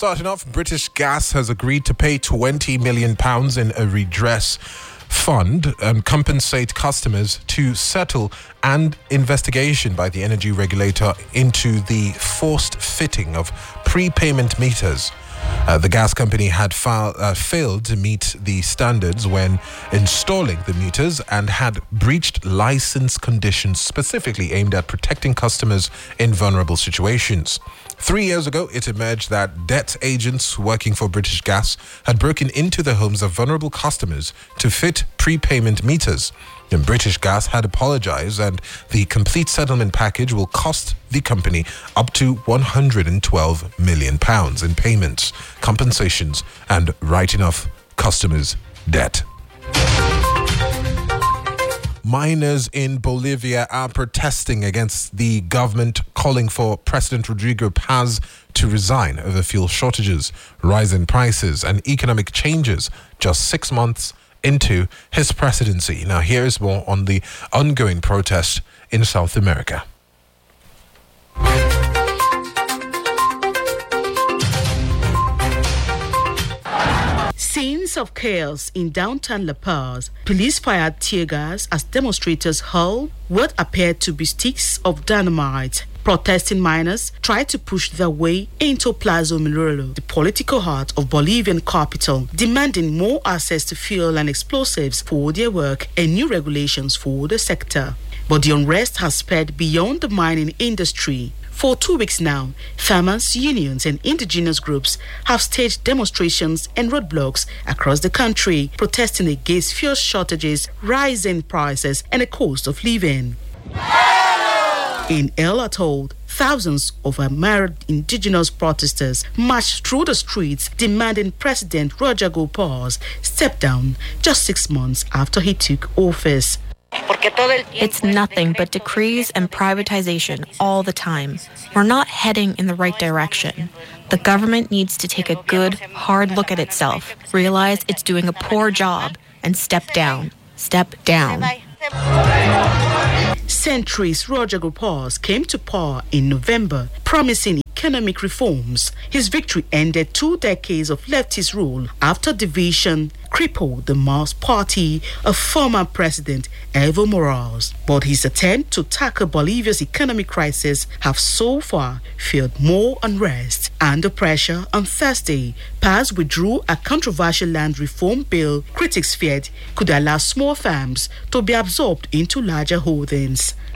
starting off, British Gas has agreed to pay £20 million in a redress fund and compensate customers to settle an investigation by the energy regulator into the forced fitting of prepayment meters. The gas company had failed to meet the standards when installing the meters and had breached license conditions specifically aimed at protecting customers in vulnerable situations. 3 years ago, it emerged that debt agents working for British Gas had broken into the homes of vulnerable customers to fit prepayment meters. And British Gas had apologized, and the complete settlement package will cost the company up to £112 million in payments, compensations, and writing off customers' debt. Miners in Bolivia are protesting against the government calling for President Rodrigo Paz to resign over fuel shortages, rising prices, and economic changes just 6 months into his presidency. Now, here is more on the ongoing protest in South America. Scenes of chaos in downtown La Paz. Police fired tear gas as demonstrators hurled what appeared to be sticks of dynamite. Protesting miners tried to push their way into Plaza Milero, the political heart of Bolivian capital, demanding more access to fuel and explosives for their work and new regulations for the sector. But the unrest has spread beyond the mining industry. For 2 weeks now, farmers, unions and indigenous groups have staged demonstrations and roadblocks across the country, protesting against fuel shortages, rising prices and the cost of living. In El Atoll, thousands of unmarried indigenous protesters marched through the streets demanding President Rodrigo Paz step down just 6 months after he took office. It's nothing but decrees and privatization all the time. We're not heading in the right direction. The government needs to take a good, hard look at itself, realize it's doing a poor job, and step down. Step down. Centuries Rodrigo Paz came to power in November, promising economic reforms. His victory ended 2 decades of leftist rule after division crippled the MAS party of former President Evo Morales. But his attempt to tackle Bolivia's economic crisis have so far fueled more unrest. Under pressure on Thursday, Paz withdrew a controversial land reform bill critics feared could allow small farms to be absorbed into larger holdings.